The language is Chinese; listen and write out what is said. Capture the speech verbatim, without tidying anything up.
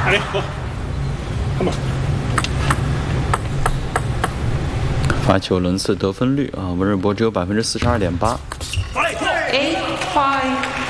来，Go。Come on。 罚球轮次得分率啊，文瑞博只有百分之四十二点八。 Eight five。